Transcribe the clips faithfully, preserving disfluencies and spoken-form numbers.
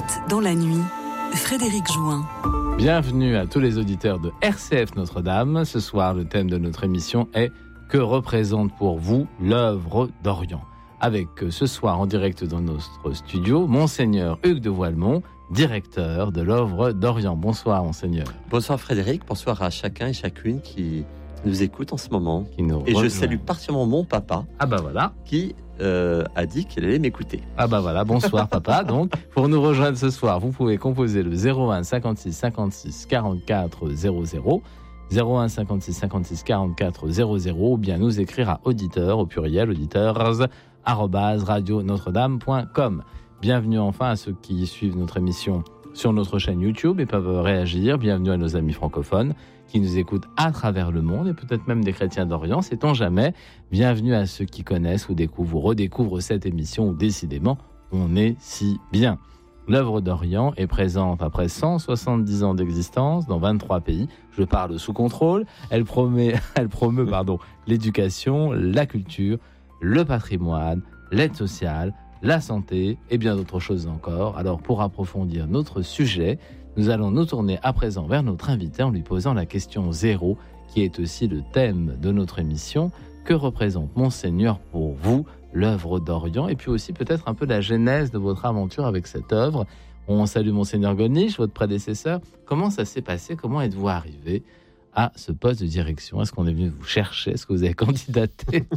Poète dans la nuit, Frédéric Jouin. Bienvenue à tous les auditeurs de R C F Notre-Dame. Ce soir, le thème de notre émission est « Que représente pour vous l'œuvre d'Orient ?» Avec ce soir en direct dans notre studio, Monseigneur Hugues de Voilemont, directeur de l'œuvre d'Orient. Bonsoir Monseigneur. Bonsoir Frédéric, bonsoir à chacun et chacune qui nous écoute en ce moment. Qui nous et rejoint. Je salue particulièrement mon papa. Ah bah voilà. Qui euh, a dit qu'il allait m'écouter. Ah bah voilà, bonsoir papa. Donc, pour nous rejoindre ce soir, vous pouvez composer le zéro un cinquante-six cinquante-six quarante-quatre zéro zéro, zéro un cinquante-six cinquante-six quarante-quatre zéro zéro, ou bien nous écrire à auditeur, au pluriel, auditeurs, arobase radio notre dame point com. Bienvenue enfin à ceux qui suivent notre émission sur notre chaîne YouTube et peuvent réagir. Bienvenue à nos amis francophones qui nous écoutent à travers le monde et peut-être même des chrétiens d'Orient, sait-on jamais. Bienvenue à ceux qui connaissent ou découvrent ou redécouvrent cette émission où décidément on est si bien. L'œuvre d'Orient est présente après cent soixante-dix ans d'existence dans vingt-trois pays. Je parle sous contrôle. Elle promet, elle promeut pardon, l'éducation, la culture, le patrimoine, l'aide sociale, la santé et bien d'autres choses encore. Alors pour approfondir notre sujet, nous allons nous tourner à présent vers notre invité en lui posant la question zéro, qui est aussi le thème de notre émission. Que représente Monseigneur pour vous l'œuvre d'Orient? Et puis aussi peut-être un peu la genèse de votre aventure avec cette œuvre. On salue Monseigneur Gollnisch, votre prédécesseur. Comment ça s'est passé? Comment êtes-vous arrivé à ce poste de direction? Est-ce qu'on est venu vous chercher? Est-ce que vous avez candidaté?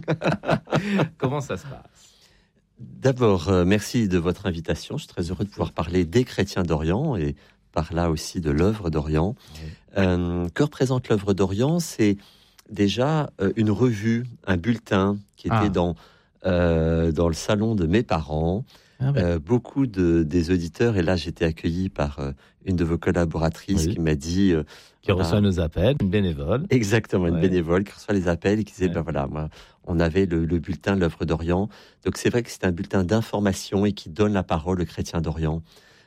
Comment ça se passe? D'abord, euh, merci de votre invitation. Je suis très heureux de pouvoir parler des chrétiens d'Orient et par là aussi de l'œuvre d'Orient. Oui. Euh, que représente l'œuvre d'Orient? C'est déjà euh, une revue, un bulletin qui était ah. dans, euh, dans le salon de mes parents. Ah ouais. euh, beaucoup de, des auditeurs, et là j'étais accueilli par euh, une de vos collaboratrices oui. qui m'a dit... Euh, qui reçoit bah, nos appels, une bénévole. Exactement, une ouais. bénévole qui reçoit les appels et qui disait, ouais. ben voilà, moi, on avait le, le bulletin de l'œuvre d'Orient. Donc c'est vrai que c'est un bulletin d'information et qui donne la parole aux chrétiens d'Orient.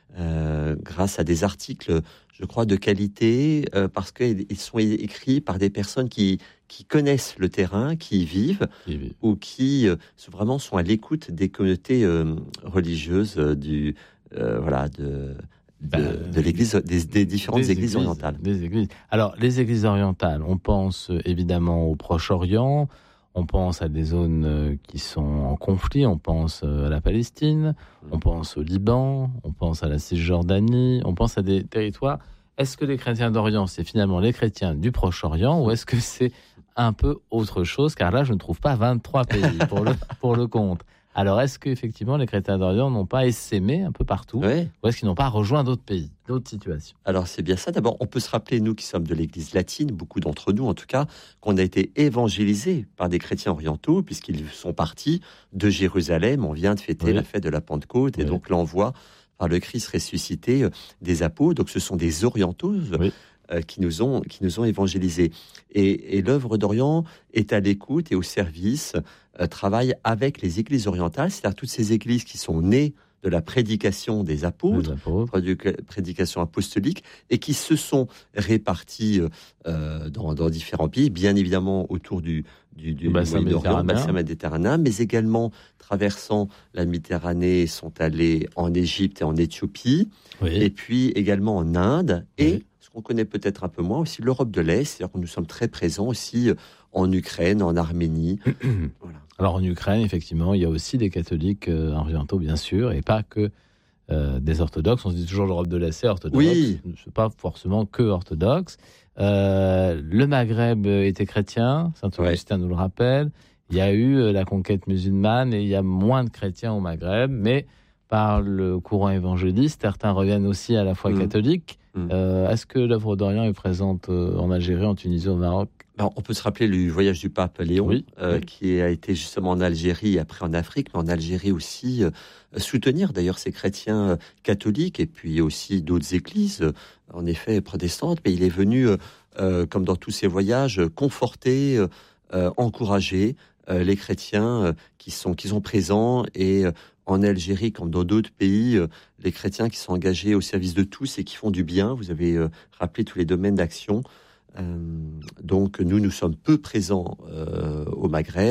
Euh, grâce à des articles, je crois, de qualité, euh, parce qu'ils sont écrits par des personnes qui, qui connaissent le terrain, qui y vivent, qui vivent. ou qui euh, vraiment sont à l'écoute des communautés euh, religieuses euh, du, euh, voilà, de, de, de, de l'église, des, des différentes des églises, églises orientales. Des églises. Alors, les églises orientales, on pense évidemment au Proche-Orient. On pense à des zones qui sont en conflit, on pense à la Palestine, on pense au Liban, on pense à la Cisjordanie, on pense à des territoires. Est-ce que les chrétiens d'Orient, c'est finalement les chrétiens du Proche-Orient ou est-ce que c'est un peu autre chose? Car là, je ne trouve pas vingt-trois pays pour le, pour le compte. Alors, est-ce qu'effectivement, les chrétiens d'Orient n'ont pas essaimé un peu partout oui. ou est-ce qu'ils n'ont pas rejoint d'autres pays, d'autres situations? Alors, c'est bien ça. D'abord, on peut se rappeler, nous qui sommes de l'Église latine, beaucoup d'entre nous en tout cas, qu'on a été évangélisés par des chrétiens orientaux puisqu'ils sont partis de Jérusalem. On vient de fêter oui. la fête de la Pentecôte et oui. donc l'envoi par le Christ ressuscité des apôtres. Donc, ce sont des orientaux oui. euh, qui, nous ont, qui nous ont évangélisés. Et, et l'œuvre d'Orient est à l'écoute et au service Euh, travaille avec les églises orientales, c'est-à-dire toutes ces églises qui sont nées de la prédication des apôtres, apôtres. prédication apostolique, et qui se sont réparties euh, dans, dans différents pays, bien évidemment autour du, du, du, du bassin méditerranéen. bassin méditerranéen, mais également traversant la Méditerranée, sont allés en Égypte et en Éthiopie, oui. et puis également en Inde, et oui. ce qu'on connaît peut-être un peu moins, aussi l'Europe de l'Est, c'est-à-dire que nous sommes très présents aussi en Ukraine, en Arménie. Voilà. Alors en Ukraine, effectivement, il y a aussi des catholiques euh, orientaux, bien sûr, et pas que euh, des orthodoxes. On se dit toujours l'Europe de l'Est, c'est orthodoxe. Oui. C'est pas forcément que orthodoxe. Euh, le Maghreb était chrétien, saint Augustin ouais. nous le rappelle. Il y a eu euh, la conquête musulmane et il y a moins de chrétiens au Maghreb, mais par le courant évangéliste, certains reviennent aussi à la foi mmh. catholique. Mmh. Euh, est-ce que l'œuvre d'Orient est présente euh, en Algérie, en Tunisie, au Maroc? Alors, on peut se rappeler le voyage du pape Léon, oui, euh, oui. qui a été justement en Algérie et après en Afrique, mais en Algérie aussi, euh, soutenir d'ailleurs ces chrétiens euh, catholiques et puis aussi d'autres églises, euh, en effet protestantes, mais il est venu, euh, euh, comme dans tous ces voyages, conforter, euh, encourager euh, les chrétiens euh, qui sont, qui sont présents et euh, en Algérie, comme dans d'autres pays, euh, les chrétiens qui sont engagés au service de tous et qui font du bien. Vous avez euh, rappelé tous les domaines d'action. Euh, donc nous, nous sommes peu présents euh, au Maghreb.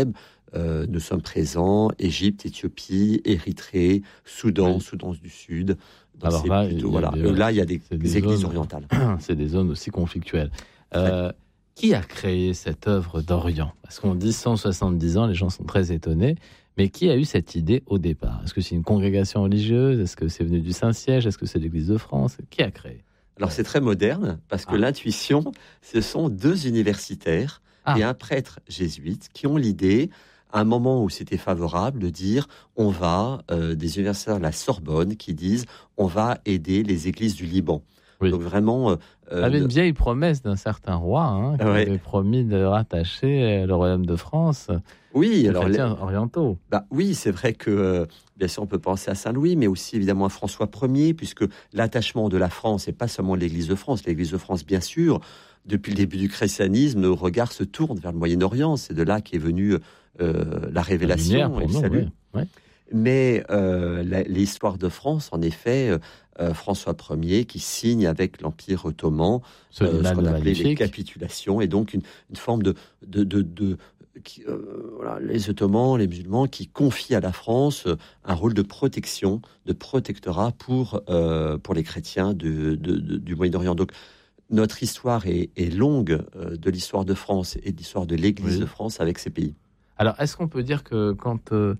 euh, nous sommes présents, Égypte, Éthiopie, Érythrée, Soudan, Oui. Soudan du Sud. Donc Alors c'est là, plutôt, il y a voilà. des- Là, il y a des, c'est des des églises zones- orientales. C'est des zones aussi conflictuelles. Euh, qui a créé cette œuvre d'Orient? Parce qu'on dit cent soixante-dix ans, les gens sont très étonnés. Mais qui a eu cette idée au départ? Est-ce que c'est une congrégation religieuse? Est-ce que c'est venu du Saint-Siège? Est-ce que c'est l'Église de France? Qui a créé? Alors c'est très moderne parce que Ah. l'intuition, ce sont deux universitaires Ah. et un prêtre jésuite qui ont l'idée, à un moment où c'était favorable, de dire on va, euh, des universitaires de la Sorbonne qui disent on va aider les églises du Liban. Oui. Donc vraiment... euh, Il y avait euh, une vieille promesse d'un certain roi hein, qui Ouais. avait promis de rattacher le royaume de France oui, aux alors les- chrétiens orientaux. Bah oui, c'est vrai que, euh, bien sûr, on peut penser à Saint-Louis, mais aussi évidemment à François Ier, puisque l'attachement de la France, et pas seulement l'Église de France, l'Église de France, bien sûr, depuis le début du christianisme, nos regards se tournent vers le Moyen-Orient. C'est de là qu'est venue euh, la La révélation lumière et pour le nous, salut. oui. Ouais. Mais euh, la- l'histoire de France, en effet, euh, François Ier qui signe avec l'Empire ottoman Ce euh, ce Liman qu'on le appelait les Magnifique. capitulations, et donc une, une forme de... de, de, de qui, euh, voilà, les Ottomans, les musulmans, qui confient à la France euh, un rôle de protection, de protectorat pour, euh, pour les chrétiens de, de, de, du Moyen-Orient. Donc, notre histoire est, est longue euh, de l'histoire de France et de l'histoire de l'Église Oui. de France avec ces pays. Alors, est-ce qu'on peut dire que quand euh,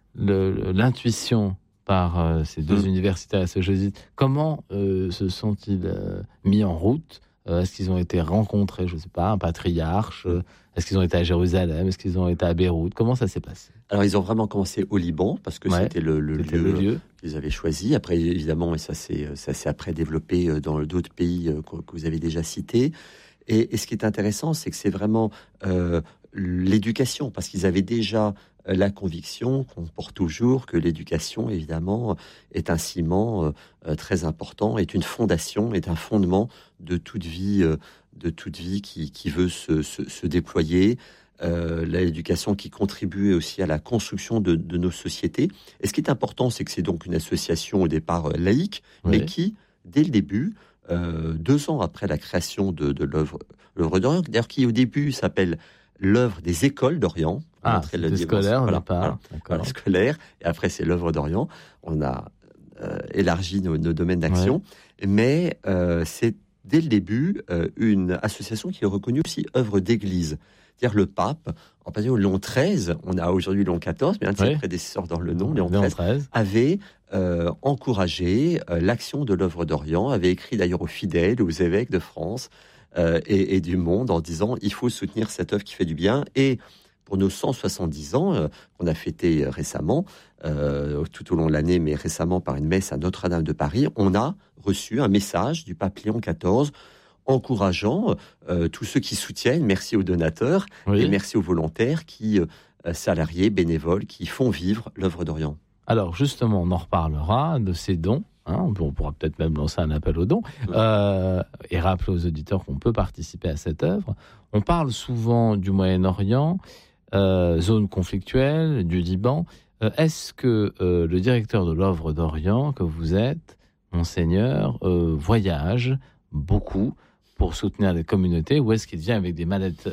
le- l'intuition par euh, ces deux Mm. universitaires et ce jésuite, comment euh, se sont-ils euh, mis en route? Euh, Est-ce qu'ils ont été rencontrés, je ne sais pas, un patriarche? Euh, Est-ce qu'ils ont été à Jérusalem? Est-ce qu'ils ont été à Beyrouth? Comment ça s'est passé? Alors, ils ont vraiment commencé au Liban, parce que Ouais. c'était le, le C'était lieu le lieu. qu'ils avaient choisi. Après, évidemment, et ça s'est ça s'est après développé euh, dans d'autres pays euh, que, que vous avez déjà cités. Et, et ce qui est intéressant, c'est que c'est vraiment euh, l'éducation, parce qu'ils avaient déjà euh, la conviction qu'on porte toujours que l'éducation, évidemment, est un ciment euh, euh, très important, est une fondation, est un fondement de toute vie, euh, de toute vie qui, qui veut se, se, se déployer. Euh, l'éducation qui contribue aussi à la construction de, de nos sociétés. Et ce qui est important, c'est que c'est donc une association au départ euh, laïque, mais Oui. qui, dès le début, euh, deux ans après la création de, de l'œuvre, l'œuvre d'Orient, d'ailleurs qui au début s'appelle l'œuvre des écoles d'Orient. pour Ah, montrer la c'était dimension- scolaire au voilà, départ. voilà, D'accord. voilà, scolaire, et après c'est l'œuvre d'Orient. On a euh, élargi nos, nos domaines d'action, mais euh, c'est dès le début euh, une association qui est reconnue aussi œuvre d'église. C'est-à-dire le pape, en particulier Léon treize, on a aujourd'hui Léon quatorze, mais un de ses Oui. prédécesseurs dans le nom, Léon Léon treize, treize. avait euh, encouragé euh, l'action de l'œuvre d'Orient, avait écrit d'ailleurs aux fidèles, aux évêques de France euh, et, et du monde en disant il faut soutenir cette œuvre qui fait du bien. Et pour nos cent soixante-dix ans, euh, qu'on a fêté récemment, euh, tout au long de l'année, mais récemment par une messe à Notre-Dame de Paris, on a reçu un message du pape Léon quatorze encourageant euh, tous ceux qui soutiennent, merci aux donateurs, Oui. et merci aux volontaires qui, euh, salariés, bénévoles, qui font vivre l'œuvre d'Orient. Alors justement, on en reparlera de ces dons. Hein, on, peut- on pourra peut-être même lancer un appel aux dons euh, et rappeler aux auditeurs qu'on peut participer à cette œuvre. On parle souvent du Moyen-Orient, euh, zone conflictuelle, du Liban. Euh, Est-ce que euh, le directeur de l'œuvre d'Orient que vous êtes, monseigneur, euh, voyage beaucoup pour soutenir les communautés, ou est-ce qu'il vient avec des mallettes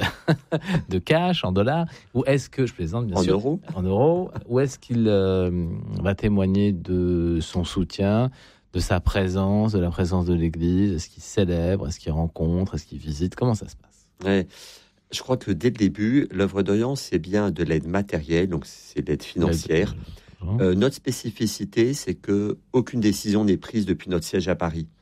de cash en dollars, ou est-ce que, je plaisante bien En sûr, euros en euros, ou est-ce qu'il euh, va témoigner de son soutien, de sa présence, de la présence de l'Église? Est-ce qu'il célèbre? Est-ce qu'il rencontre? Est-ce qu'il visite? Comment ça se passe? Ouais. Je crois que dès le début, l'œuvre d'Orient, c'est bien de l'aide matérielle, donc c'est de l'aide financière. Euh, notre spécificité, c'est que aucune décision n'est prise depuis notre siège à Paris.